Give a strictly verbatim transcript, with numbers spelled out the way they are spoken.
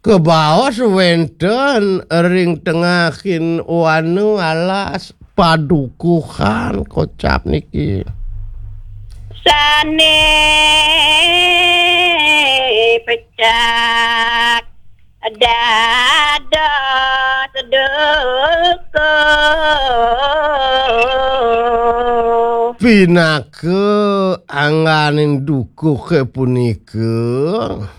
Kebaos wenten ring tengahin wanu alas padukuhan kocap niki. Sane pecak dada sedeko Pinake anganing dukuh punika